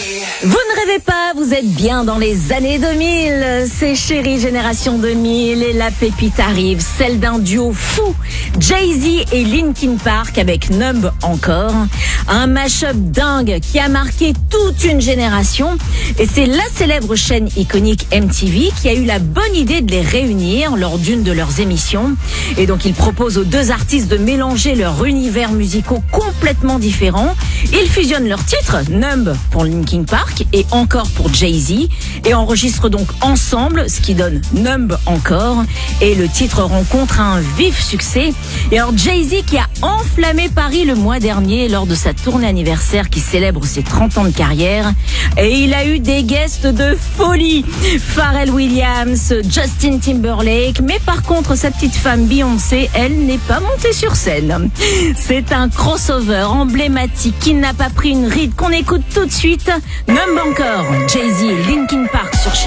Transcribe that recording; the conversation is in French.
Vous ne rêvez pas, vous êtes bien dans les années 2000. C'est Chérie Génération 2000 et la pépite arrive, celle d'un duo fou. Jay-Z et Linkin Park avec Numb encore. Un mash-up dingue qui a marqué toute une génération. Et c'est la célèbre chaîne iconique MTV qui a eu la bonne idée de les réunir lors d'une de leurs émissions. Et donc ils proposent aux deux artistes de mélanger leurs univers musicaux complètement différents. Ils fusionnent leurs titres, Numb pour Linkin Park et encore pour Jay-Z, et enregistrent donc ensemble, ce qui donne Numb encore, et le titre rencontre un vif succès. Et alors Jay-Z qui a enflammé Paris le mois dernier lors de sa tournée anniversaire qui célèbre ses 30 ans de carrière, et il a eu des guests de folie, Pharrell Williams, Justin Timberlake, mais par contre sa petite femme Beyoncé, elle n'est pas montée sur scène. C'est un crossover emblématique qui n'a pas pris une ride, qu'on écoute tout de suite. Numb encore, Jay-Z et Linkin Park sur Chérie.